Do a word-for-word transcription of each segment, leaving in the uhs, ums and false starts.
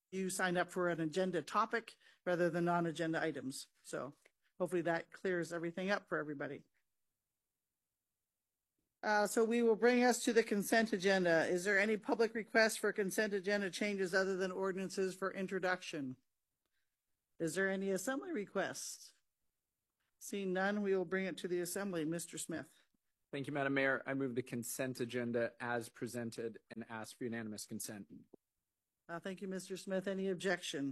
you signed up for an agenda topic rather than non-agenda items. So hopefully that clears everything up for everybody. Uh, so we will bring us to the consent agenda. Is there any public request for consent agenda changes other than ordinances for introduction? Is there any assembly requests? Seeing none, we will bring it to the assembly. Mister Smith. Thank you, Madam Mayor. I move the consent agenda as presented and ask for unanimous consent. Uh, thank you, Mister Smith. Any objection?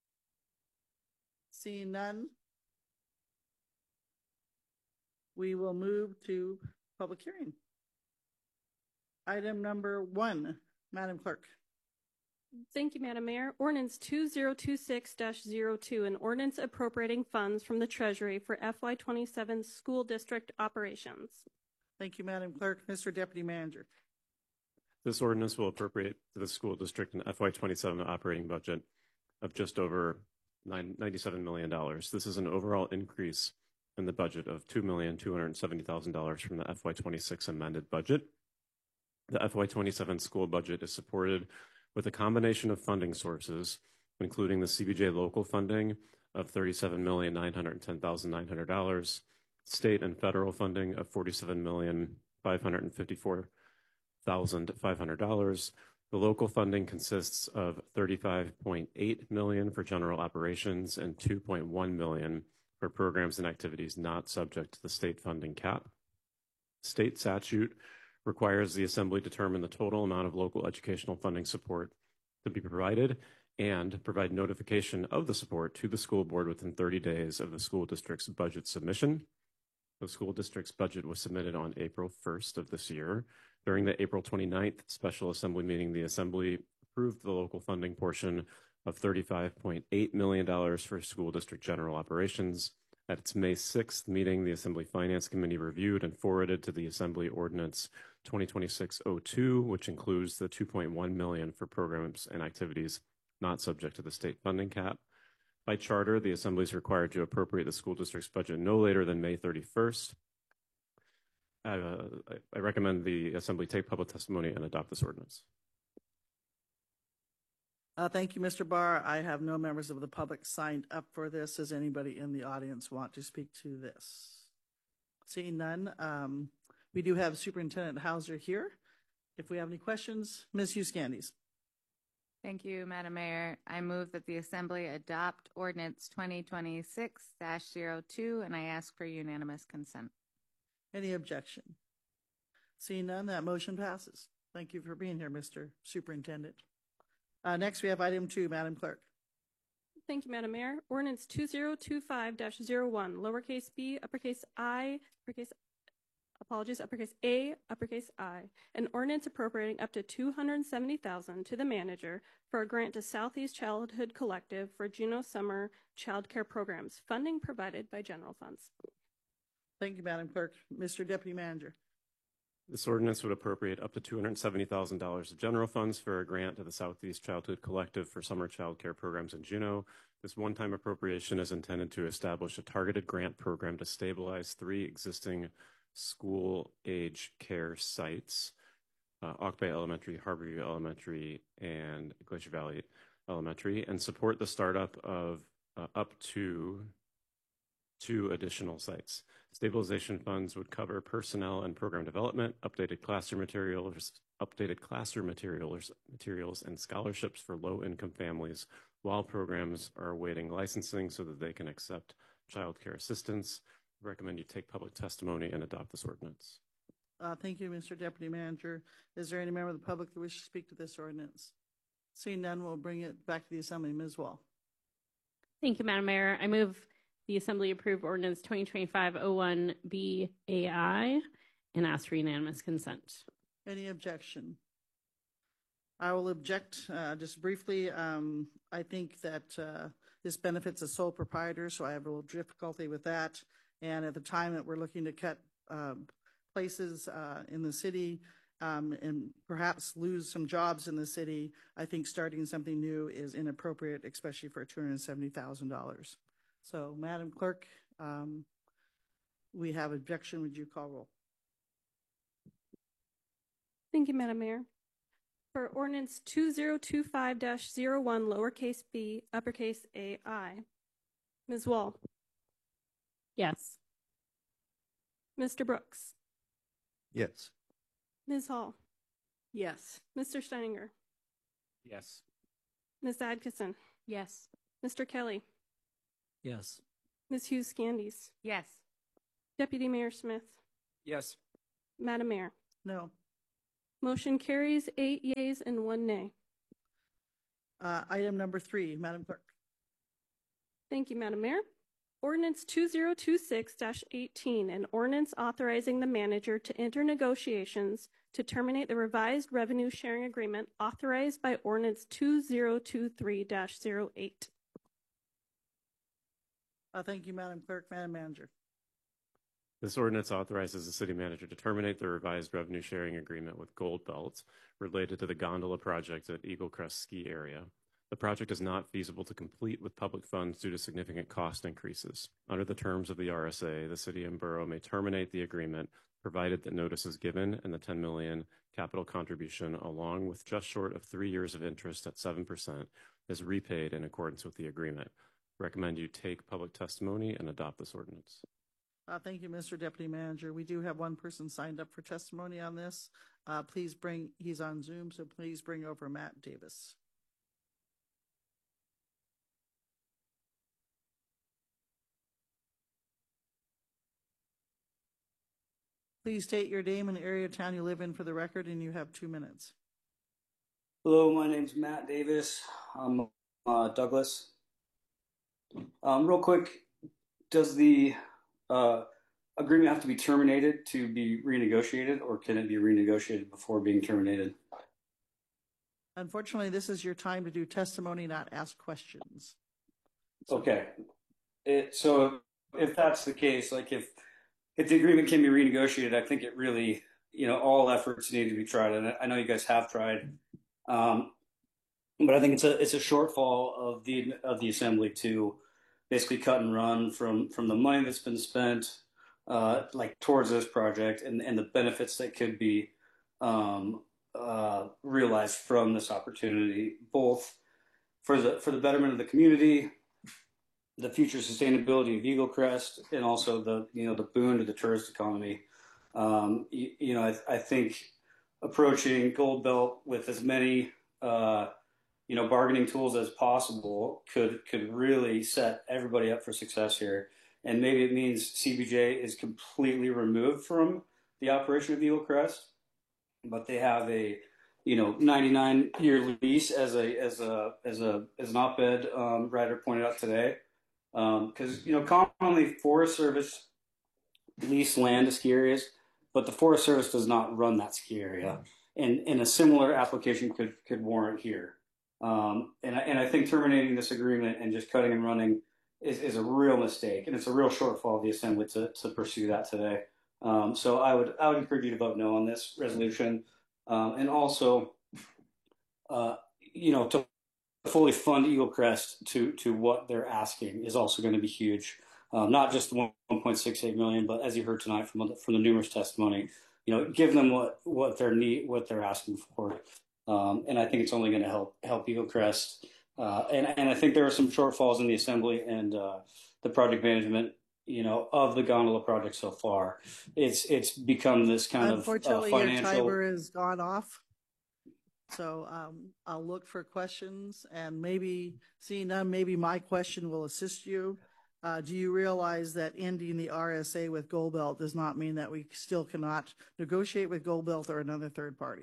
Seeing none, we will move to public hearing. Item number one, Madam Clerk. Thank you, Madam Mayor. Ordinance two zero two six dash zero two, an ordinance appropriating funds from the Treasury for F Y twenty-seven school district operations. Thank you, Madam Clerk. Mister Deputy Manager. This ordinance will appropriate to the school district an F Y twenty-seven operating budget of just over ninety-seven million dollars. This is an overall increase in the budget of two million two hundred seventy thousand dollars from the F Y twenty-six amended budget. The F Y twenty-seven school budget is supported with a combination of funding sources, including the C B J local funding of thirty-seven million nine hundred ten thousand nine hundred dollars, state and federal funding of forty-seven million five hundred fifty-four thousand five hundred dollars. The local funding consists of thirty-five point eight million dollars for general operations and two point one million dollars for programs and activities not subject to the state funding cap. State statute requires the Assembly determine the total amount of local educational funding support to be provided and provide notification of the support to the school board within thirty days of the school district's budget submission. The school district's budget was submitted on April first of this year. During the April twenty-ninth special assembly meeting, the Assembly approved the local funding portion of thirty-five point eight million dollars for school district general operations. At its May sixth meeting, the Assembly Finance Committee reviewed and forwarded to the Assembly Ordinance twenty twenty-six oh two, which includes the two point one million dollars for programs and activities not subject to the state funding cap. By charter, the Assembly is required to appropriate the school district's budget no later than May thirty-first. Uh, I, I recommend the Assembly take public testimony and adopt this ordinance. Uh, thank you, Mister Barr. I have no members of the public signed up for this. Does anybody in the audience want to speak to this? Seeing none, um, we do have Superintendent Hauser here. If we have any questions, Miz Hughes-Candies. Thank you, Madam Mayor. I move that the Assembly adopt Ordinance twenty twenty-six dash zero two, and I ask for unanimous consent. Any objection? Seeing none, that motion passes. Thank you for being here, Mister Superintendent. Uh, next, we have item two, Madam Clerk. Thank you, Madam Mayor. Ordinance two zero two five dash zero one, lowercase b, uppercase I, uppercase, apologies, uppercase A, uppercase I. An ordinance appropriating up to two hundred seventy thousand dollars to the manager for a grant to Southeast Childhood Collective for Juneau Summer Child Care Programs, funding provided by general funds. Thank you, Madam Clerk. Mister Deputy Manager. This ordinance would appropriate up to two hundred seventy thousand dollars of general funds for a grant to the Southeast Childhood Collective for summer child care programs in Juneau. This one-time appropriation is intended to establish a targeted grant program to stabilize three existing school-age care sites, uh, Auk Bay Elementary, Harborview Elementary, and Glacier Valley Elementary, and support the startup of uh, up to two additional sites. Stabilization funds would cover personnel and program development, updated classroom materials, updated classroom materials, materials, and scholarships for low-income families, while programs are awaiting licensing so that they can accept child care assistance. I recommend you take public testimony and adopt this ordinance. Uh, thank you, Mister Deputy Manager. Is there any member of the public that wishes to speak to this ordinance? Seeing none, we'll bring it back to the Assembly. Miz Wall. Thank you, Madam Mayor. I move the Assembly approve Ordinance twenty twenty-five oh one B A I and ask for unanimous consent. Any objection? I will object uh, just briefly. Um, I think that uh, this benefits the sole proprietor, so I have a little difficulty with that. And at the time that we're looking to cut uh, places uh, in the city um, and perhaps lose some jobs in the city, I think starting something new is inappropriate, especially for two hundred seventy thousand dollars. So, Madam Clerk, um, we have objection. Would you call roll? Thank you, Madam Mayor. For ordinance two zero two five dash zero one, lowercase b, uppercase A I. Miz Wall. Yes. Mister Brooks. Yes. Miz Hall. Yes. Mister Steininger. Yes. Miz Adkisson. Yes. Mister Kelly. Yes. Miz Hughes Scandies. Yes. Deputy Mayor Smith. Yes. Madam Mayor. No. Motion carries eight yeas and one nay. Uh, item number three, Madam Clerk. Thank you, Madam Mayor. Ordinance two zero two six dash eighteen, an ordinance authorizing the manager to enter negotiations to terminate the revised revenue sharing agreement authorized by ordinance two zero two three dash zero eight. Uh, thank you, Madam Clerk. Madam Manager. This ordinance authorizes the city manager to terminate the revised revenue sharing agreement with Gold Belt related to the gondola project at Eagle Crest Ski Area. The project is not feasible to complete with public funds due to significant cost increases. Under the terms of the R S A, the city and borough may terminate the agreement provided that notice is given and the ten million dollars capital contribution, along with just short of three years of interest at seven percent, is repaid in accordance with the agreement. Recommend you take public testimony and adopt this ordinance. Uh, thank you, Mister Deputy Manager. We do have one person signed up for testimony on this. Uh, please bring, he's on Zoom, so please bring over Matt Davis. Please state your name and area of town you live in for the record, and you have two minutes. Hello, my name's Matt Davis. I'm uh, Douglas. Um, real quick, does the uh, agreement have to be terminated to be renegotiated, or can it be renegotiated before being terminated? Unfortunately, this is your time to do testimony, not ask questions. Okay. It, so if that's the case, like if if the agreement can be renegotiated, I think it really, you know, all efforts need to be tried, and I know you guys have tried. Um, but I think it's a it's a shortfall of the of the assembly to basically cut and run from from the money that's been spent, uh, like towards this project, and and the benefits that could be um, uh, realized from this opportunity, both for the for the betterment of the community, the future sustainability of Eagle Crest, and also the you know the boon to the tourist economy. Um, you, you know, I, I think approaching Gold Belt with as many uh, you know bargaining tools as possible could could really set everybody up for success here. And maybe it means C B J is completely removed from the operation of Eagle Crest, but they have a you know ninety-nine year lease, as a as a as a as an op-ed um, writer pointed out today. Because um, you know commonly Forest Service lease land to ski areas, but the Forest Service does not run that ski area, and, and a similar application could could warrant here. Um, and I, and I think terminating this agreement and just cutting and running is, is a real mistake, and it's a real shortfall of the Assembly to to pursue that today. Um, so I would I would encourage you to vote no on this resolution, um, and also, uh, you know, to fully fund Eagle Crest to to what they're asking is also going to be huge. Um, not just the one point six eight million, but as you heard tonight from the, from the numerous testimony, you know, give them what what they're need what they're asking for, um, and I think it's only going to help help Eagle Crest. Uh, and and I think there are some shortfalls in the Assembly and uh, the project management, you know, of the gondola project so far. It's it's become this kind Unfortunately, of uh, financial. your timer has gone off. So um, I'll look for questions, and maybe, seeing none, maybe my question will assist you. Uh, do you realize that ending the R S A with Gold Belt does not mean that we still cannot negotiate with Gold Belt or another third party?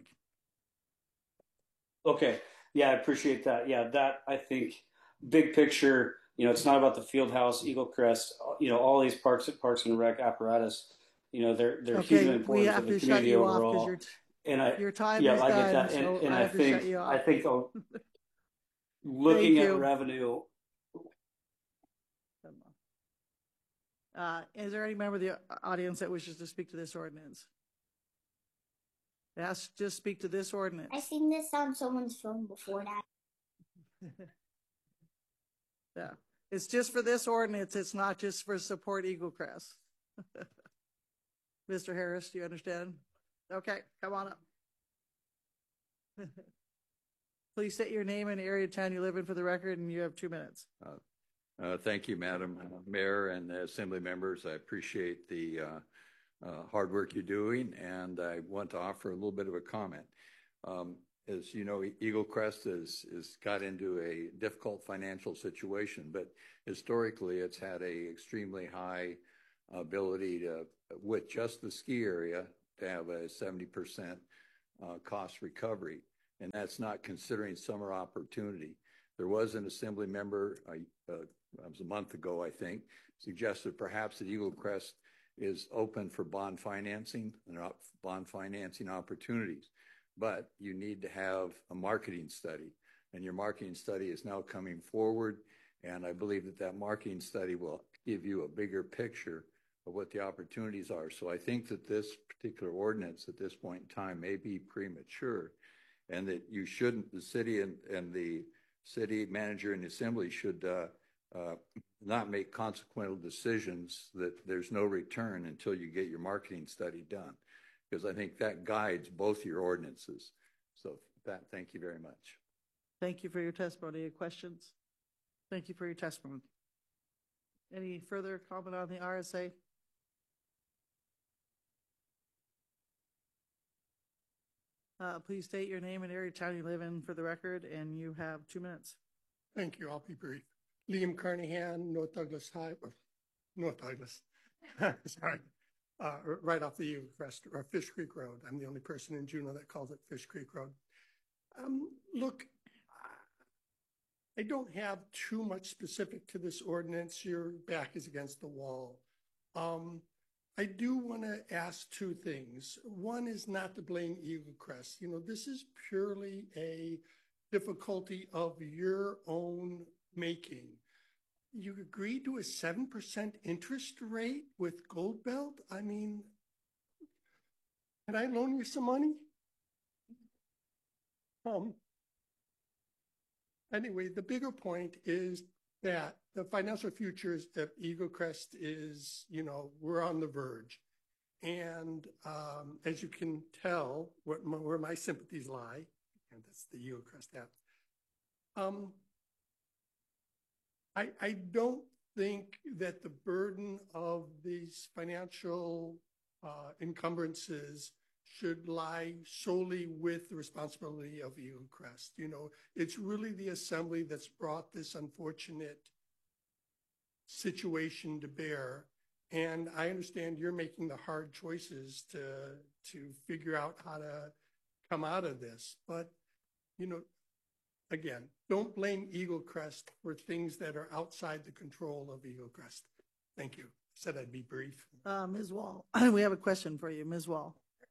Okay. Yeah, I appreciate that. Yeah, that I think big picture, you know, it's not about the field house, Eagle Crest, you know, all these parks Parks and Rec apparatus, you know, they're they're Okay, hugely we important have to the to shut community you off overall. because your, And I, your time yeah, is I done, get that, and, so and I I, have to think shut you off. I think uh, looking Thank at you. revenue. Uh, is there any member of the audience that wishes to speak to this ordinance? Yes, just speak to this ordinance. I've seen this on someone's phone before that. Yeah, it's just for this ordinance. It's not just for support Eagle Crest. Mister Harris, do you understand? Okay, come on up. Please state your name and area of town you live in for the record, and you have two minutes. Uh, uh, thank you, Madam Mayor and the Assembly members. I appreciate the uh, uh, hard work you're doing, and I want to offer a little bit of a comment. Um, as you know, Eagle Crest is, is got into a difficult financial situation, but historically it's had a extremely high ability to, with just the ski area, to have a seventy percent uh, cost recovery. And that's not considering summer opportunity. There was an Assembly member, uh, uh, it was a month ago, I think, suggested perhaps that Eagle Crest is open for bond financing and bond financing opportunities. But you need to have a marketing study, and your marketing study is now coming forward. And I believe that that marketing study will give you a bigger picture of what the opportunities are. So I think that this particular ordinance at this point in time may be premature, and that you shouldn't, the city and, and the city manager and assembly should uh, uh, not make consequential decisions that there's no return until you get your marketing study done, because I think that guides both your ordinances. So that, thank you very much. Thank you for your testimony. Any questions? Thank you for your testimony. Any further comment on the R S A? Uh, please state your name and area of town you live in for the record, and you have two minutes. Thank you. I'll be brief. Liam Carnahan, North Douglas High, North Douglas, sorry, uh, right off the Eagle Crest or Fish Creek Road. I'm the only person in Juneau that calls it Fish Creek Road. Um, look, I don't have too much specific to this ordinance. Your back is against the wall. Um, I do want to ask two things. One is not to blame Eagle Crest. You know, this is purely a difficulty of your own making. You agreed to a seven percent interest rate with Gold Belt? I mean, can I loan you some money? Um. Anyway, the bigger point is that the financial futures of Eagle Crest is, you know, we're on the verge. And um, as you can tell, where my, where my sympathies lie, and that's the Eagle Crest app, um, I, I don't think that the burden of these financial uh, encumbrances should lie solely with the responsibility of Eagle Crest. You know, it's really the assembly that's brought this unfortunate situation to bear. And I understand you're making the hard choices to, to figure out how to come out of this. But, you know, again, don't blame Eagle Crest for things that are outside the control of Eagle Crest. Thank you. I said I'd be brief. Uh, Miz Wall, we have a question for you, Miz Wall.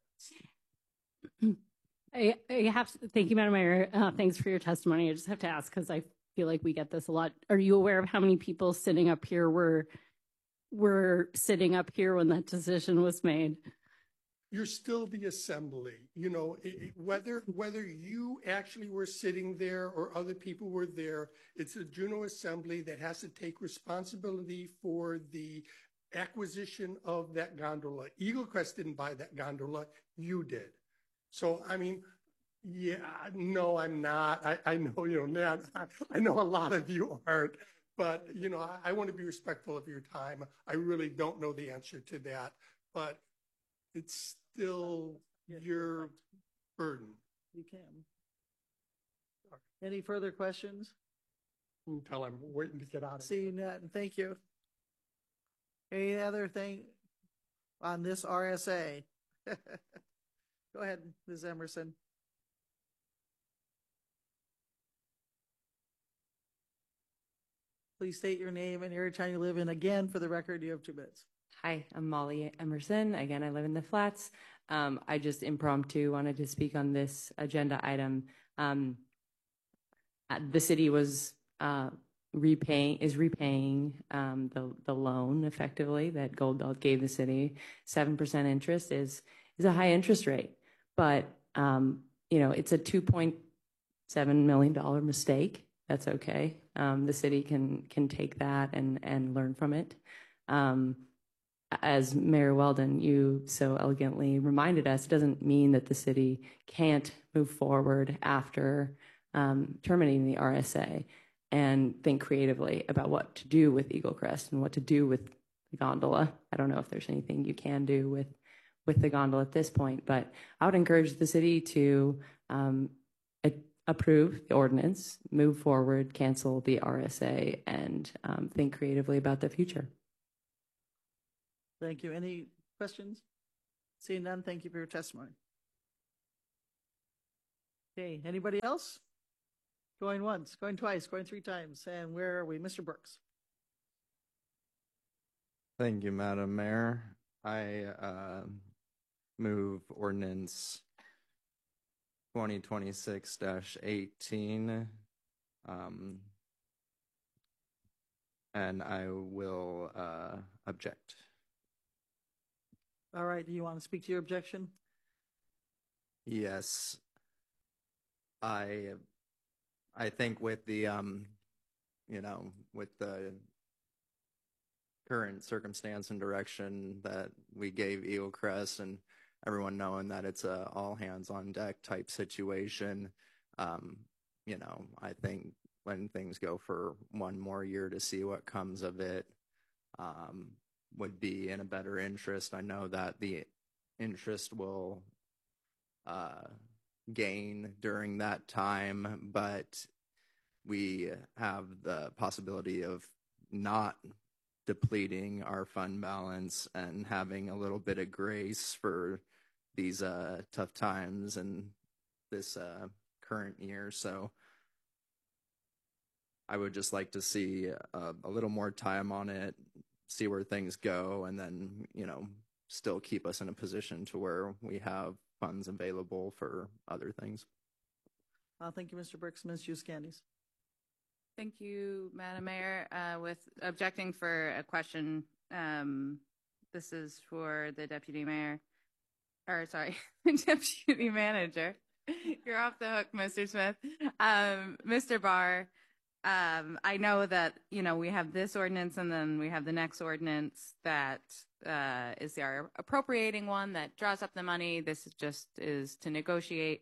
I, I have to, thank you, Madam Mayor. Uh, thanks for your testimony. I just have to ask because I feel like we get this a lot. Are you aware of how many people sitting up here were were sitting up here when that decision was made? You're still the assembly. You know, it, whether whether you actually were sitting there or other people were there, it's a Juneau Assembly that has to take responsibility for the acquisition of that gondola. Eagle Crest didn't buy that gondola, you did. So, I mean, yeah, no, I'm not. I, I know, you know, Nat, I know a lot of you aren't, but, you know, I, I want to be respectful of your time. I really don't know the answer to that, but it's still your burden. You can. Any further questions? Until I'm waiting to get out of See you, Nat, and thank you. Any other thing on this R S A? Go ahead, Miz Emerson. Please state your name and area of town you live in. Again, for the record, you have two minutes. Hi, I'm Molly Emerson. Again, I live in the Flats. Um, I just impromptu wanted to speak on this agenda item. Um, the city was uh, repaying is repaying um, the the loan effectively that Gold Belt gave the city. Seven percent interest is is a high interest rate, but um, you know it's a two point seven million dollar mistake. That's okay. Um, the city can can take that and and learn from it. Um, as Mayor Weldon, you so elegantly reminded us, it doesn't mean that the city can't move forward after um, terminating the R S A and think creatively about what to do with Eagle Crest and what to do with the gondola. I don't know if there's anything you can do with with the gondola at this point, but I would encourage the city to um, a- approve the ordinance, move forward, cancel the R S A, and um, think creatively about the future. Thank you. Any questions? Seeing none, thank you for your testimony. Okay, anybody else? Going once, going twice, going three times, and where are we? Mister Brooks. Thank you, Madam Mayor. I uh, move ordinance twenty twenty-six dash eighteen, um, and I will uh, object. All right, do you want to speak to your objection? Yes. I I think with the um you know with the current circumstance and direction that we gave Eagle Crest and everyone knowing that it's a all hands on deck type situation, um, you know, I think when things go for one more year to see what comes of it, um, would be in a better interest. I know that the interest will uh, gain during that time, but we have the possibility of not depleting our fund balance and having a little bit of grace for these uh, tough times and this uh, current year. So I would just like to see a, a little more time on it, see where things go, and then, you know, still keep us in a position to where we have funds available for other things. Uh, thank you, Mister Brooks. Miz Candies. Thank you, Madam Mayor. Uh, with objecting for a question, um, this is for the Deputy Mayor, or sorry, Deputy Manager. You're off the hook, Mister Smith. Um, Mister Barr, um, I know that, you know, we have this ordinance and then we have the next ordinance that uh, is the appropriating one that draws up the money. This is just is to negotiate.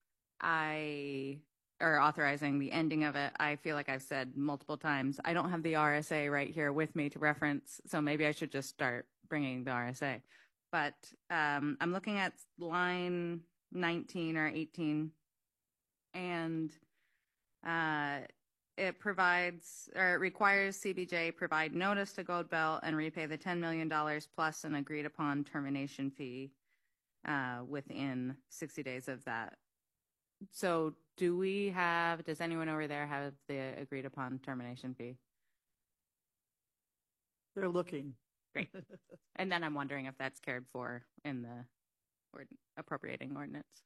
I or authorizing the ending of it. I feel like I've said multiple times, I don't have the R S A right here with me to reference, so maybe I should just start bringing the R S A. But um, I'm looking at line nineteen or eighteen, and uh, it provides or it requires C B J provide notice to Gold Belt and repay the ten million dollars plus an agreed upon termination fee uh, within sixty days of that. So do we have, does anyone over there have the agreed upon termination fee? They're looking. Great. And then I'm wondering if that's cared for in the or appropriating ordinance.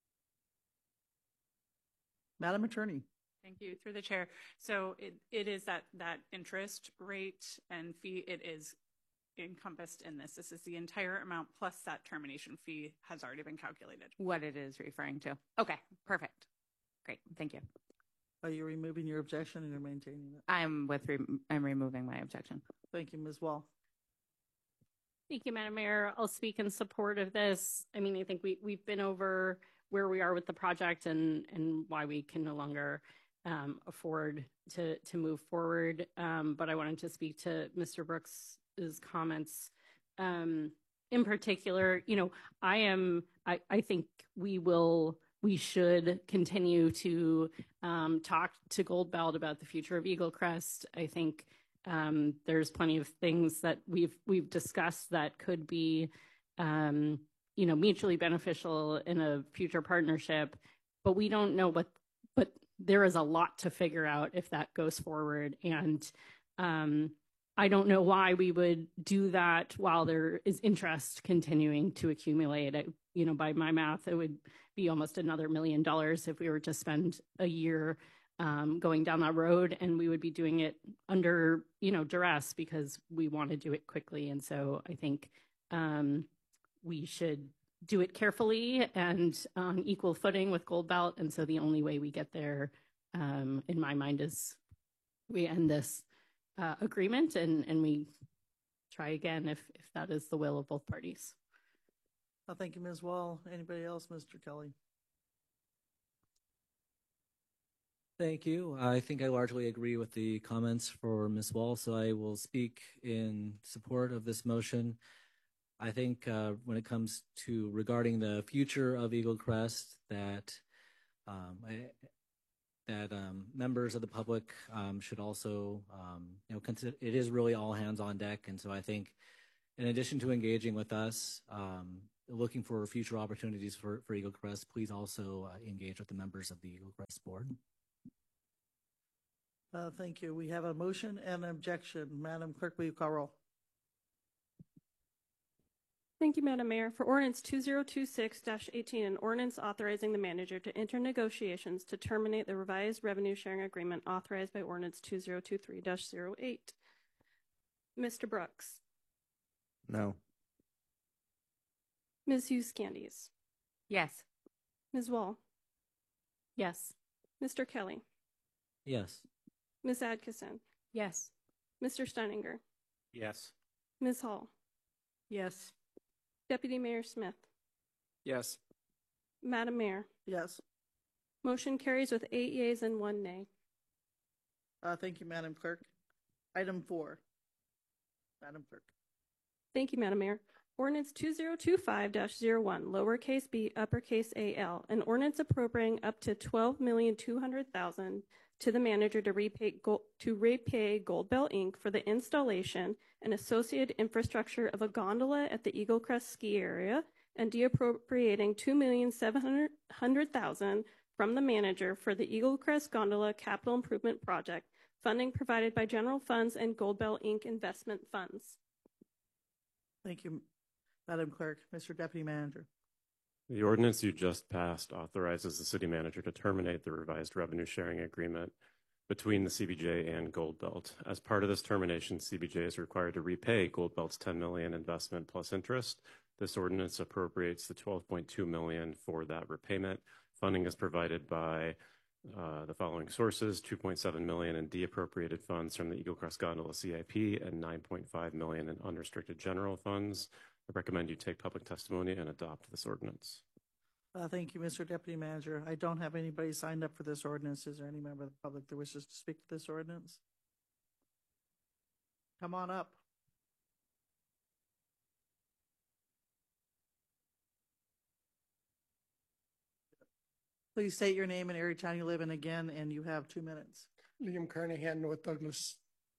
Madam Attorney. Thank you, through the chair. So it, it is that, that interest rate and fee, it is encompassed in this. This is the entire amount plus that termination fee has already been calculated. What it is referring to. Okay, perfect. Great, thank you. Are you removing your objection and you're maintaining it? I'm with, re I'm removing my objection. Thank you, Miz Wall. Thank you, Madam Mayor. I'll speak in support of this. I mean, I think we, we've been over where we are with the project and, and why we can no longer um, afford to, to move forward. Um, but I wanted to speak to Mister Brooks' comments. Um, in particular, you know, I am, I, I think we will, we should continue to um, talk to Gold Belt about the future of Eagle Crest. I think um, there's plenty of things that we've, we've discussed that could be, um, you know, mutually beneficial in a future partnership, but we don't know what, but there is a lot to figure out if that goes forward. And um, I don't know why we would do that while there is interest continuing to accumulate. I, you know, by my math, it would be almost another million dollars if we were to spend a year um, going down that road, and we would be doing it under, you know, duress because we want to do it quickly. And so I think um, we should do it carefully and on equal footing with Gold Belt. And so the only way we get there, um, in my mind, is we end this uh, agreement and, and we try again if, if that is the will of both parties. Well, thank you, Miz Wall. Anybody else? Mister Kelly. Thank you. I think I largely agree with the comments for Miz Wall, so I will speak in support of this motion. I think uh, when it comes to regarding the future of Eagle Crest, that um, I, that um, members of the public um, should also, um, you know, consider, it is really all hands on deck, and so I think, in addition to engaging with us, um, looking for future opportunities for, for Eagle Crest, please also uh, engage with the members of the Eagle Crest board. Uh, thank you. We have a motion and an objection. Madam Clerk, will you call roll? Thank you, Madam Mayor. For ordinance two zero two six dash eighteen, an ordinance authorizing the manager to enter negotiations to terminate the revised revenue sharing agreement authorized by ordinance two zero two three dash zero eight. Mister Brooks. No. Miz Hughes Candies. Yes. Miz Wall. Yes. Mister Kelly. Yes. Miz Adkisson. Yes. Mister Steininger. Yes. Miz Hall. Yes. Deputy Mayor Smith. Yes. Madam Mayor. Yes. Motion carries with eight yeas and one nay. Uh, thank you, Madam Clerk. Item four. Madam Clerk. Thank you, Madam Mayor. Ordinance two zero two five dash zero one, lowercase b, uppercase A L, an ordinance appropriating up to twelve million two hundred thousand dollars to the manager to repay, Gold, to repay Gold Bell Incorporated for the installation and associated infrastructure of a gondola at the Eagle Crest ski area and deappropriating two million seven hundred thousand dollars from the manager for the Eagle Crest Gondola Capital Improvement Project, funding provided by general funds and Gold Bell Incorporated investment funds. Thank you, Madam Clerk. Mister Deputy Manager. The ordinance you just passed authorizes the city manager to terminate the revised revenue sharing agreement between the C B J and Gold Belt. As part of this termination, C B J is required to repay Gold Belt's ten million dollars investment plus interest. This ordinance appropriates the twelve point two million dollars for that repayment. Funding is provided by uh, the following sources: two point seven million dollars in deappropriated funds from the Eagle Crest Gondola C I P and nine point five million dollars in unrestricted general funds. I recommend you take public testimony and adopt this ordinance. Uh, thank you, Mister Deputy Manager. I don't have anybody signed up for this ordinance. Is there any member of the public that wishes to speak to this ordinance? Come on up. Please state your name and area town you live in again, and you have two minutes. Liam Carnahan, North Douglas.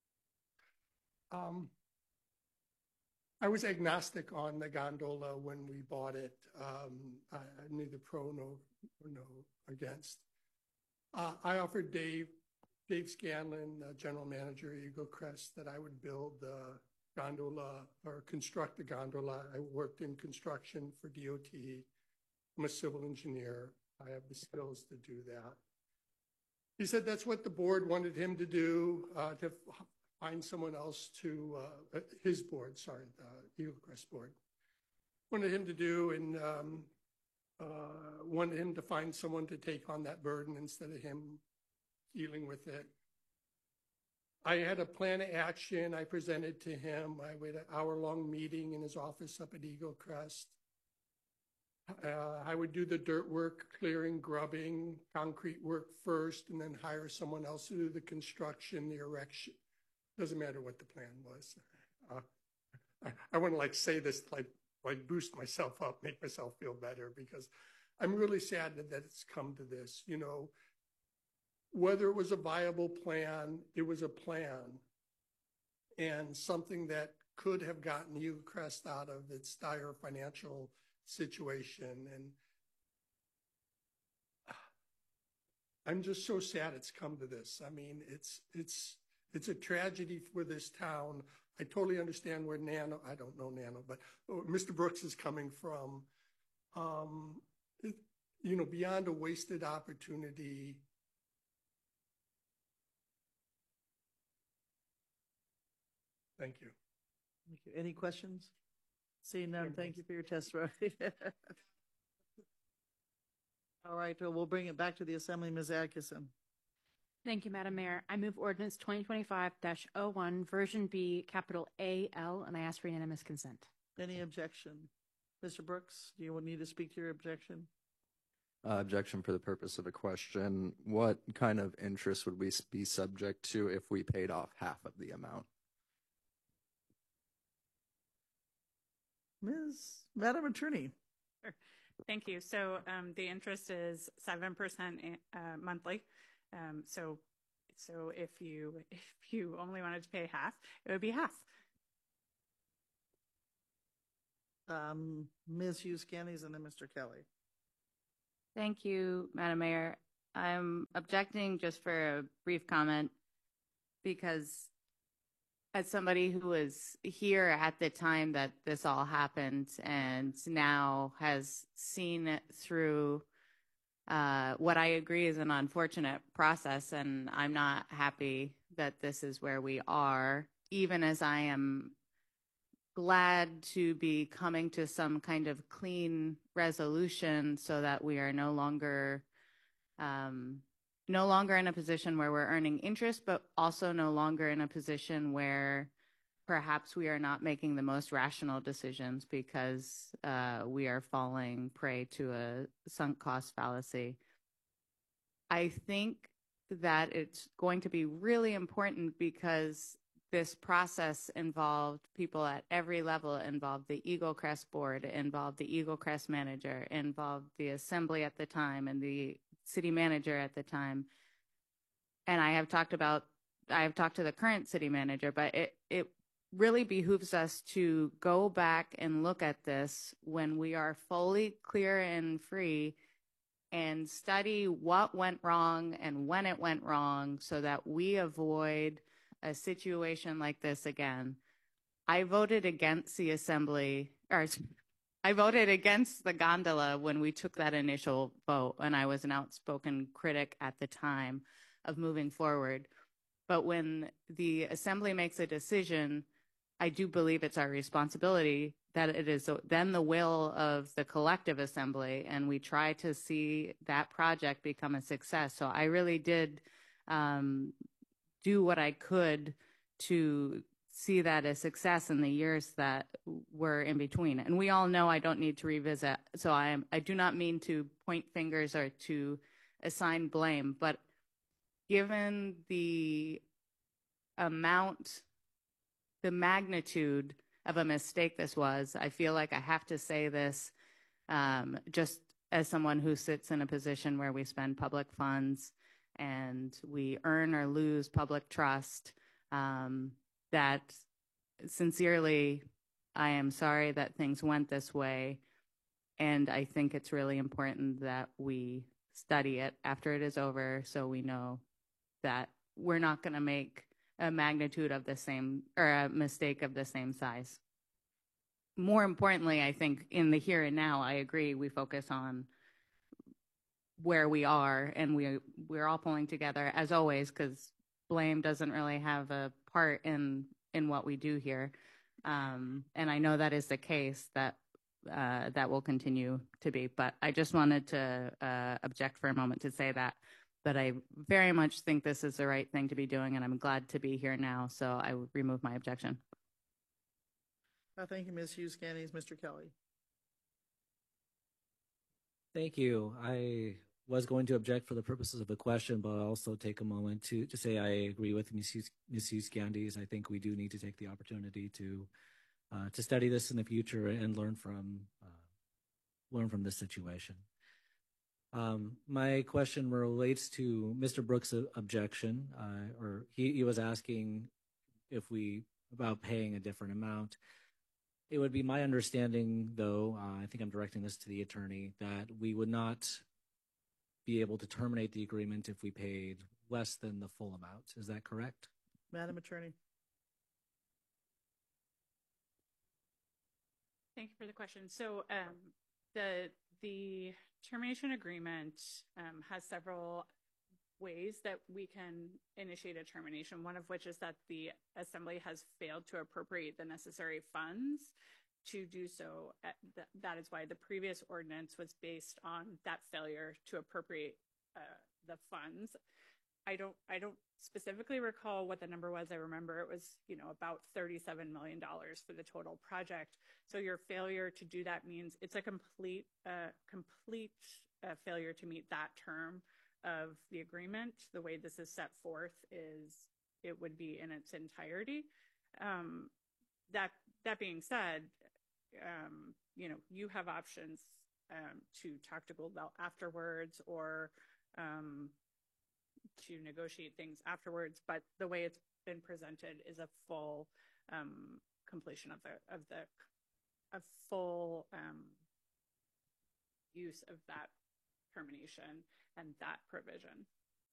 Um, I was agnostic on the gondola when we bought it. Um, I, I'm neither pro nor, no against. Uh, I offered Dave, Dave Scanlon, uh, general manager at Eagle Crest, that I would build the gondola or construct the gondola. I worked in construction for D O T. I'm a civil engineer. I have the skills to do that. He said that's what the board wanted him to do, uh, to find someone else to, uh, his board, sorry, the Eagle Crest board, wanted him to do, and um, uh, wanted him to find someone to take on that burden instead of him dealing with it. I had a plan of action I presented to him. I had an hour-long meeting in his office up at Eagle Crest. Uh, I would do the dirt work, clearing, grubbing, concrete work first, and then hire someone else to do the construction, the erection. Doesn't matter what the plan was. Uh, I, I want to like say this, like, like boost myself up, make myself feel better, because I'm really saddened that it's come to this. You know, whether it was a viable plan, it was a plan, and something that could have gotten Eagle Crest out of its dire financial situation. And I'm just so sad it's come to this. I mean, it's it's it's a tragedy for this town. I totally understand where Nano, I don't know Nano, but Mister Brooks is coming from. Um, it, you know, beyond a wasted opportunity. Thank you. Thank you. Any questions? Seeing none, thank you for your testimony. All right, well, we'll bring it back to the Assembly. Miz Adkisson. Thank you, Madam Mayor. I move ordinance twenty twenty-five dash oh one, version B, capital A L, and I ask for unanimous consent. Any objection? Mister Brooks, do you need to speak to your objection? Uh, objection for the purpose of a question. What kind of interest would we s- be subject to if we paid off half of the amount? Miz Madam Attorney. Sure. Thank you. So um, the interest is seven percent uh, monthly. Um, so so if you if you only wanted to pay half, it would be half. Um, Miz Hughes Candies and then Mister Kelly. Thank you, Madam Mayor. I'm objecting just for a brief comment because as somebody who was here at the time that this all happened and now has seen it through uh, what I agree is an unfortunate process, and I'm not happy that this is where we are, even as I am glad to be coming to some kind of clean resolution so that we are no longer um, no longer in a position where we're earning interest, but also no longer in a position where perhaps we are not making the most rational decisions because uh, we are falling prey to a sunk cost fallacy. I think that it's going to be really important because this process involved people at every level, involved the Eagle Crest board, involved the Eagle Crest manager, involved the assembly at the time and the city manager at the time. And I have talked about, I have talked to the current city manager, but it, it really behooves us to go back and look at this when we are fully clear and free and study what went wrong and when it went wrong so that we avoid a situation like this again. I voted against the assembly, or I voted against the gondola when we took that initial vote, and I was an outspoken critic at the time of moving forward. But when the assembly makes a decision, I do believe it's our responsibility that it is then the will of the collective assembly, and we try to see that project become a success. So I really did um, do what I could to see that a success in the years that were in between. And we all know I don't need to revisit. So I am, I do not mean to point fingers or to assign blame, but given the amount, the magnitude of a mistake this was, I feel like I have to say this um, just as someone who sits in a position where we spend public funds and we earn or lose public trust, um, that sincerely, I am sorry that things went this way. And I think it's really important that we study it after it is over so we know that we're not going to make a magnitude of the same or a mistake of the same size. More importantly, I think in the here and now, I agree, we focus on where we are and we, we're all pulling together as always, because blame doesn't really have a part in, in what we do here. Um, and I know that is the case, that uh, that will continue to be, but I just wanted to uh, object for a moment to say that, but I very much think this is the right thing to be doing, and I'm glad to be here now, so I would remove my objection. Uh, thank you, Miz Hughes Candies. Mister Kelly. Thank you. I was going to object for the purposes of the question, but I'll also take a moment to, to say I agree with Miz Hughes, Miz Hughes Candies. I think we do need to take the opportunity to uh, to study this in the future and learn from uh, learn from this situation. Um, my question relates to Mister Brooks' objection, uh, or he, he was asking if we about paying a different amount. It would be my understanding, though, uh, I think I'm directing this to the attorney, that we would not be able to terminate the agreement if we paid less than the full amount. Is that correct? Madam Attorney. Thank you for the question. So um, the the termination agreement um, has several ways that we can initiate a termination, one of which is that the assembly has failed to appropriate the necessary funds to do so. Th that is why the previous ordinance was based on that failure to appropriate uh, the funds. I don't I don't specifically recall what the number was. I remember it was, you know, about thirty-seven million dollars for the total project. So your failure to do that means it's a complete uh, complete a failure to meet that term of the agreement, the way this is set forth is it would be in its entirety. Um, that that being said, um, you know, you have options um, to talk to Goldbelt afterwards or um, to negotiate things afterwards. But the way it's been presented is a full um, completion of the of the a full um, use of that termination and that provision.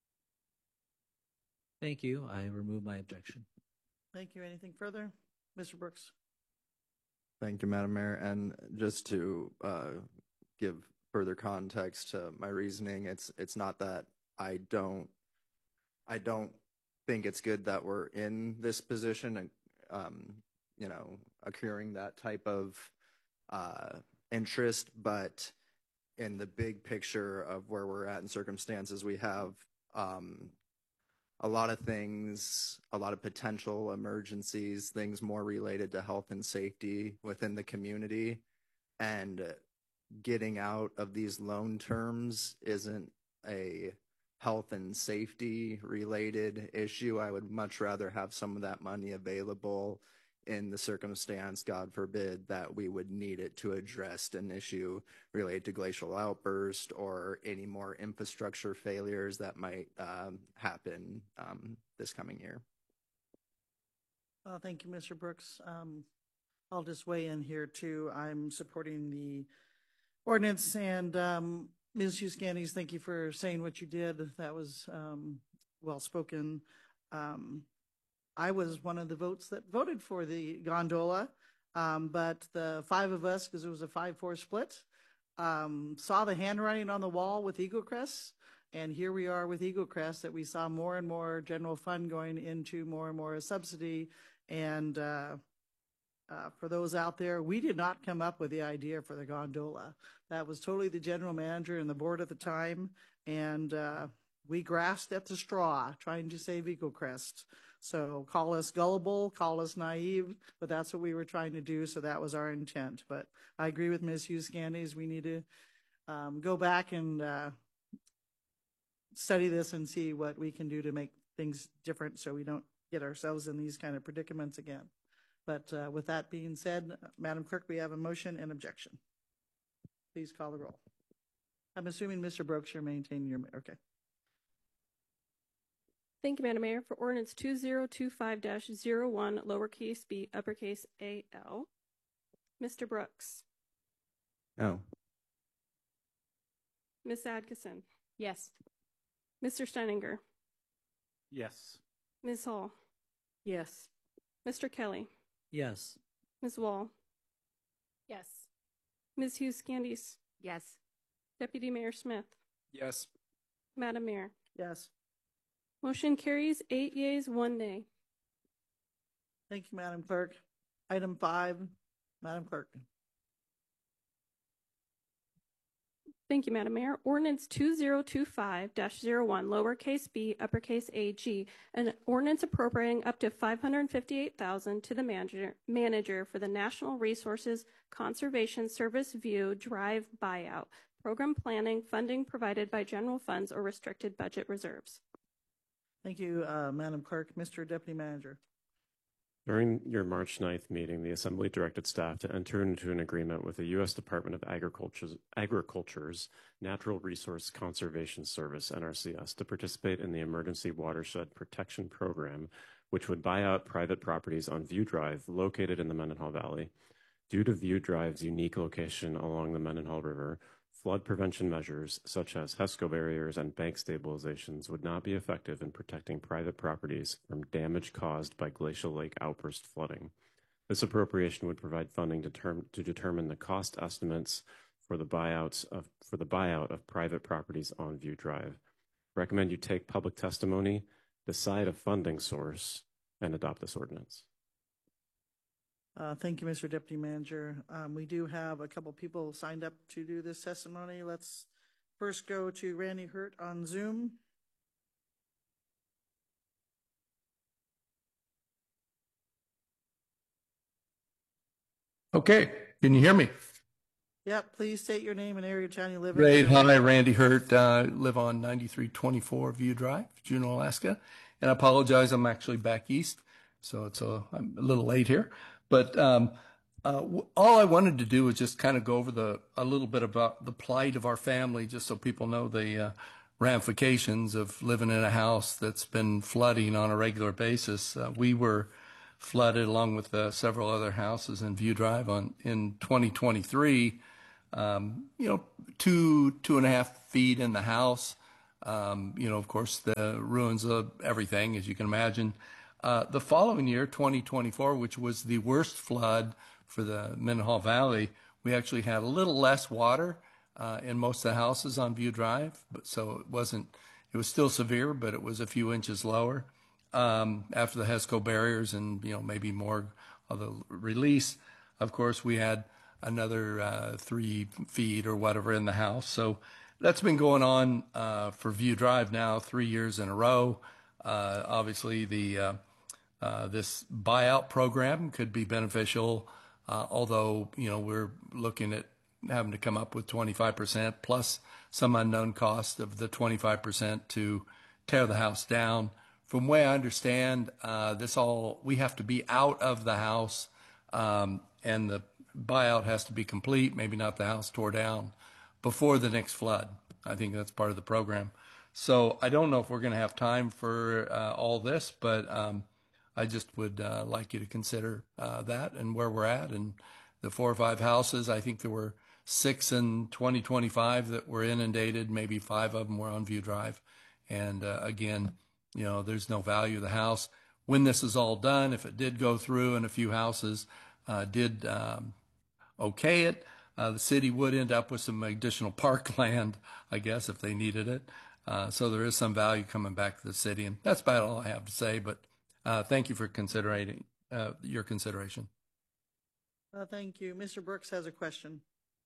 Thank you. I remove my objection. Thank you. Anything further? Mister Brooks? Thank you, Madam Mayor. And just to uh, give further context to my reasoning, it's it's not that I don't I don't think it's good that we're in this position and um, you know, accruing that type of uh, interest, but in the big picture of where we're at in circumstances, we have um, a lot of things, a lot of potential emergencies, things more related to health and safety within the community. And getting out of these loan terms isn't a health and safety related issue. I would much rather have some of that money available in the circumstance, God forbid, that we would need it to address an issue related to glacial outburst or any more infrastructure failures that might um, happen um, this coming year. Uh, thank you, Mister Brooks. Um, I'll just weigh in here too. I'm supporting the ordinance, and um, Miz Hughes-Gandes, thank you for saying what you did. That was um, well spoken. Um, I was one of the votes that voted for the gondola, um, but the five of us, because it was a five four split, um, saw the handwriting on the wall with Eagle Crest, and here we are with Eagle Crest, that we saw more and more general fund going into more and more subsidy. And uh, uh, for those out there, we did not come up with the idea for the gondola. That was totally the general manager and the board at the time, and uh, we grasped at the straw trying to save Eagle Crest. So call us gullible, call us naive, but that's what we were trying to do. So that was our intent. But I agree with Miz Hughes-Gandes. We need to um, go back and uh, study this and see what we can do to make things different so we don't get ourselves in these kind of predicaments again. But uh, with that being said, Madam Clerk, we have a motion and objection. Please call the roll. I'm assuming Mister Brooks, you're maintaining your, okay. Thank you, Madam Mayor. For ordinance two zero two five dash zero one, lowercase b, uppercase A L. Mister Brooks. No. Miz Adkisson. Yes. Mister Steininger. Yes. Miz Hall. Yes. Mister Kelly. Yes. Miz Wall. Yes. Miz Hughes-Gandes. Yes. Deputy Mayor Smith. Yes. Madam Mayor. Yes. Motion carries eight yeas, one nay. Thank you, Madam Clerk. Item five, Madam Clerk. Thank you, Madam Mayor. Ordinance two zero two five dash zero one, lowercase b, uppercase A G, an ordinance appropriating up to five hundred fifty-eight thousand dollars to the manager, manager for the National Resources Conservation Service View Drive buyout, program planning, funding provided by general funds or restricted budget reserves. Thank you, uh, Madam Clerk. Mister Deputy Manager. During your March ninth meeting, the Assembly directed staff to enter into an agreement with the U S Department of Agriculture's, Agriculture's Natural Resource Conservation Service, N R C S, to participate in the Emergency Watershed Protection Program, which would buy out private properties on View Drive located in the Mendenhall Valley. Due to View Drive's unique location along the Mendenhall River, flood prevention measures such as HESCO barriers and bank stabilizations would not be effective in protecting private properties from damage caused by glacial lake outburst flooding. This appropriation would provide funding to, term, to determine the cost estimates for the buyouts of for the buyout of private properties on View Drive. Recommend you take public testimony, decide a funding source, and adopt this ordinance. Uh, thank you, Mister Deputy Manager. Um, we do have a couple people signed up to do this testimony. Let's first go to Randy Hurt on Zoom. Okay, can you hear me? Yep, please state your name and area of town you live in. Great. Hi, Randy Hurt. Uh, live on ninety-three twenty-four View Drive, Juneau, Alaska. And I apologize, I'm actually back east, so it's a, I'm a little late here. But um, uh, w- all I wanted to do was just kind of go over the a little bit about the plight of our family, just so people know the uh, ramifications of living in a house that's been flooding on a regular basis. Uh, we were flooded along with uh, several other houses in View Drive on in twenty twenty-three. Um, you know, two, two and a half feet in the house. Um, you know, of course, the ruins of everything, as you can imagine. Uh, the following year, twenty twenty-four, which was the worst flood for the Minnehaha Valley, we actually had a little less water uh, in most of the houses on View Drive. But so it wasn't, it was still severe, but it was a few inches lower um, after the HESCO barriers and, you know, maybe more of the release. Of course, we had another uh, three feet or whatever in the house. So that's been going on uh, for View Drive now three years in a row. Uh, obviously, the uh, uh, this buyout program could be beneficial, uh, although you know we're looking at having to come up with twenty-five percent plus some unknown cost of the twenty-five percent to tear the house down. From the way I understand, uh, this all we have to be out of the house, um, and the buyout has to be complete, maybe not the house tore down, before the next flood. I think that's part of the program. So I don't know if we're going to have time for uh, all this, but um, I just would uh, like you to consider uh, that and where we're at. And the four or five houses, I think there were six in twenty twenty-five that were inundated. Maybe five of them were on View Drive. And uh, again, you know, there's no value of the house. When this is all done, if it did go through and a few houses uh, did um, okay it, uh, the city would end up with some additional parkland, I guess, if they needed it. Uh, so there is some value coming back to the city, and that's about all I have to say. But uh, thank you for considering uh, your consideration. Uh, thank you. Mister Brooks has a question.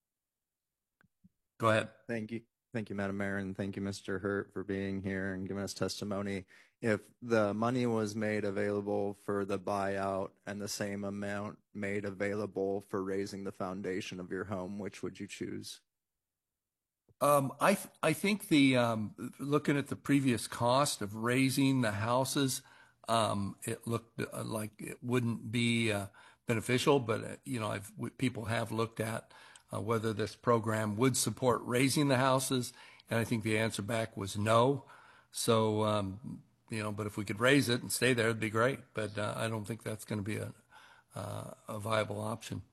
Go ahead. Thank you. Thank you, Madam Mayor, and thank you, Mister Hurt, for being here and giving us testimony. If the money was made available for the buyout and the same amount made available for raising the foundation of your home, which would you choose? Um, I th- I think the um, looking at the previous cost of raising the houses, um, it looked uh, like it wouldn't be uh, beneficial. But uh, you know, I've, w- people have looked at uh, whether this program would support raising the houses, and I think the answer back was no. So um, you know, but if we could raise it and stay there, it'd be great. But uh, I don't think that's going to be a uh, a viable option.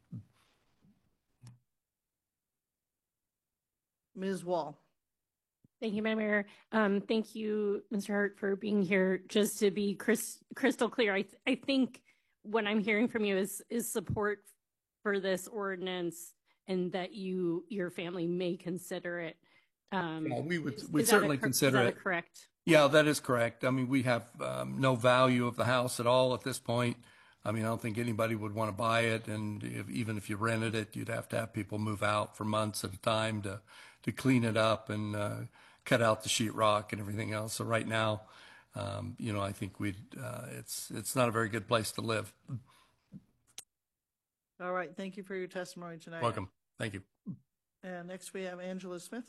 Miz Wall. Thank you, Madam Mayor. Um, thank you, Mister Hurt, for being here. Just to be cris- crystal clear, I, th- I think what I'm hearing from you is is support for this ordinance, and that you your family may consider it. Um, Yeah, we would is- we is that certainly a cor- consider is that it. a correct? Yeah, that is correct. I mean, we have um, no value of the house at all at this point. I mean, I don't think anybody would want to buy it, and if, even if you rented it, you'd have to have people move out for months at a time to to clean it up and uh, cut out the sheetrock and everything else. So right now, um, you know, I think we'd uh, it's it's not a very good place to live. All right. Thank you for your testimony tonight. Welcome. Thank you. And next we have Angela Smith.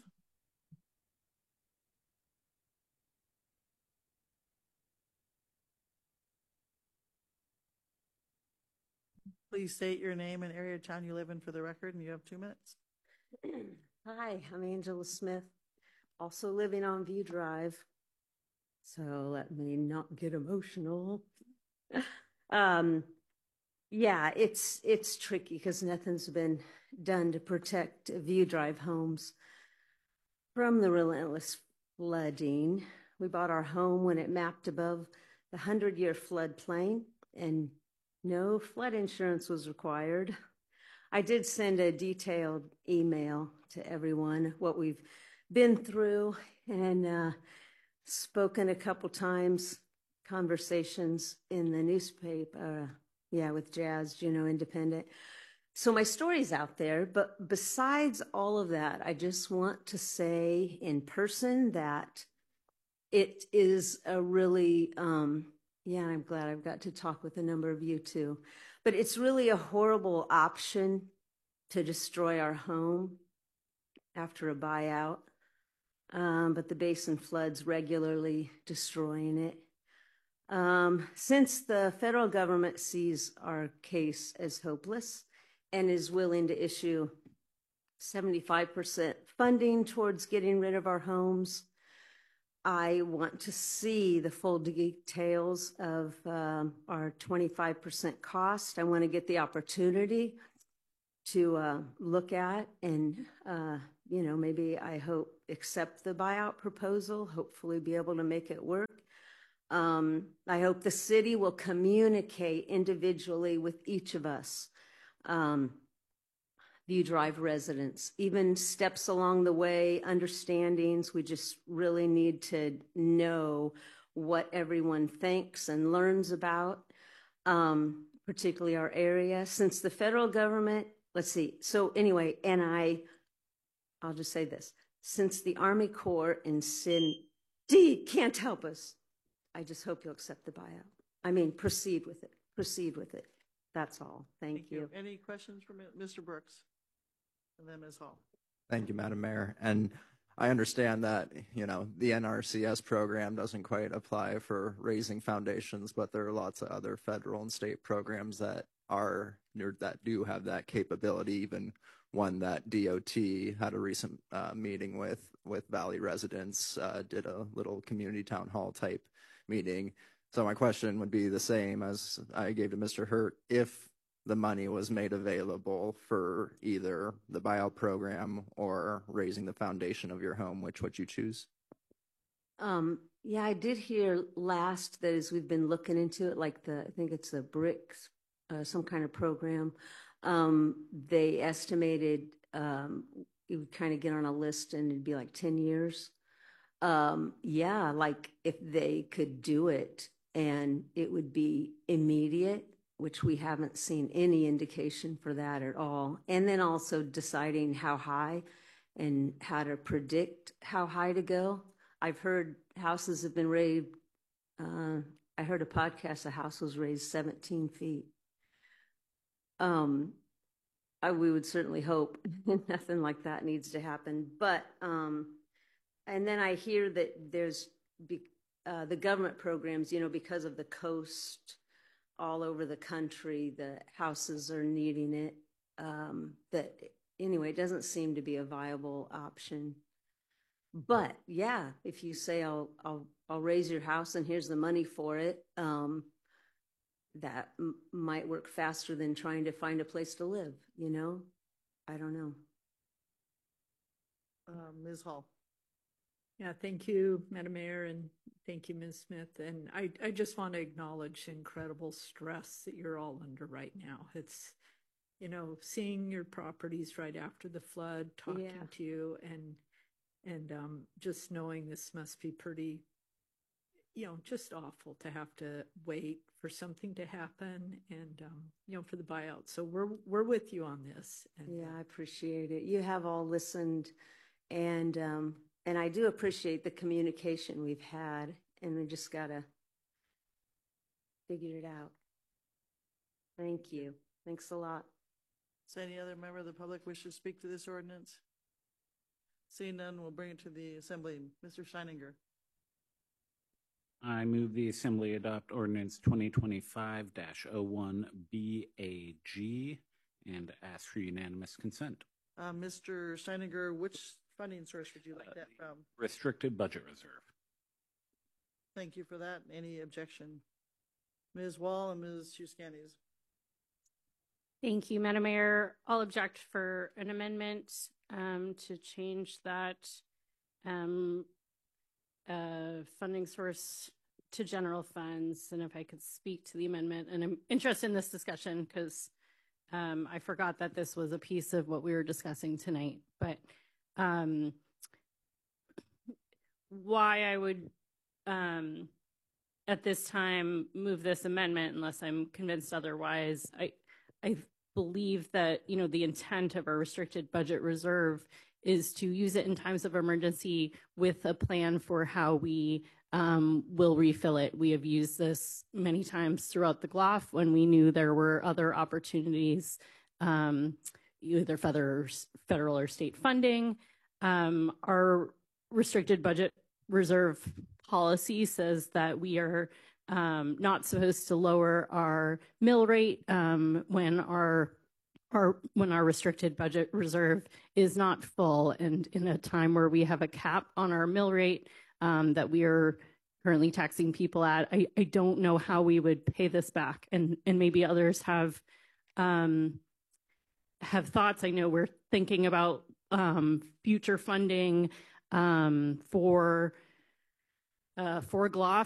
Please state your name and area of town you live in for the record, and you have two minutes. Hi, I'm Angela Smith, also living on View Drive. So let me not get emotional. um, yeah, it's it's tricky because nothing's been done to protect View Drive homes from the relentless flooding. We bought our home when it mapped above the hundred-year floodplain, and no flood insurance was required. I did send a detailed email to everyone, what we've been through, and uh, spoken a couple times, conversations in the newspaper, uh, yeah, with Jazz, Juneau Independent. So my story's out there, but besides all of that, I just want to say in person that it is a really, um, yeah, I'm glad I've got to talk with a number of you too, but it's really a horrible option to destroy our home after a buyout, um, but the basin floods regularly destroying it. Um, since the federal government sees our case as hopeless and is willing to issue seventy-five percent funding towards getting rid of our homes, I want to see the full details of um, our twenty-five percent cost. I want to get the opportunity to uh, look at and, uh, you know, maybe I hope accept the buyout proposal, hopefully be able to make it work. Um, I hope the city will communicate individually with each of us, um, View Drive residents, even steps along the way, understandings. We just really need to know what everyone thinks and learns about, um, particularly our area. Since the federal government, let's see, so anyway, and I, I'll just say this, since the Army Corps and Cindy can't help us, I just hope you'll accept the buyout. I mean, proceed with it, proceed with it. That's all. Thank, Thank you. you. Any questions from Mister Brooks? And then Miz Hall. Thank you, Madam Mayor. And I understand that, you know, the N R C S program doesn't quite apply for raising foundations, but there are lots of other federal and state programs that are, that do have that capability, even one that D O T had a recent uh, meeting with, with Valley residents, uh, did a little community town hall type meeting. So my question would be the same as I gave to Mister Hurt. If the money was made available for either the buyout program or raising the foundation of your home, which would you choose? Um, yeah, I did hear last that as we've been looking into it, like the, I think it's the BRICS, uh, some kind of program, um, they estimated um, it would kind of get on a list and it'd be like ten years. Um, yeah, like if they could do it and it would be immediate, which we haven't seen any indication for that at all. And then also deciding how high and how to predict how high to go. I've heard houses have been raised. Uh, I heard a podcast, a house was raised seventeen feet. Um, I, we would certainly hope nothing like that needs to happen. But, um, and then I hear that there's be, uh, the government programs, you know, because of the coast all over the country, the houses are needing it. Um, that anyway, it doesn't seem to be a viable option. But yeah, if you say I'll I'll I'll raise your house and here's the money for it, um, that m- might work faster than trying to find a place to live. You know, I don't know. Uh, Miz Hall. Yeah, thank you, Madam Mayor, and thank you, Miz Smith. And I, I just want to acknowledge the incredible stress that you're all under right now. It's, you know, seeing your properties right after the flood, talking Yeah. to you, and and um, just knowing this must be pretty, you know, just awful to have to wait for something to happen and, um, you know, for the buyout. So we're we're with you on this. And, Yeah, I appreciate it. You have all listened, and um, and I do appreciate the communication we've had, and we just gotta figure it out. Thank you. Thanks a lot. Does any other member of the public wish to speak to this ordinance? Seeing none, we'll bring it to the assembly. Mister Steininger. I move the Assembly adopt ordinance twenty twenty-five dash oh one B A G and ask for unanimous consent. Uh, Mister Steininger, which funding source would you like that from? Restricted budget reserve. Thank you for that. Any objection? Miz Wall and Miz Huskandes. Thank you, Madam Mayor. I'll object for an amendment um, to change that um, uh, funding source to general funds. And if I could speak to the amendment, and I'm interested in this discussion because um, I forgot that this was a piece of what we were discussing tonight. But um, why I would um, at this time move this amendment, unless I'm convinced otherwise, I I believe that, you know, the intent of a restricted budget reserve is to use it in times of emergency with a plan for how we um, will refill it. We have used this many times throughout the G L O F when we knew there were other opportunities, um, either federal, federal or state funding. Um, our restricted budget reserve policy says that we are um, not supposed to lower our mill rate um, when our our when our restricted budget reserve is not full, and in a time where we have a cap on our mill rate um, that we are currently taxing people at, I, I don't know how we would pay this back, and and maybe others have um, have thoughts. I know we're thinking about um, future funding um, for uh, for G L O F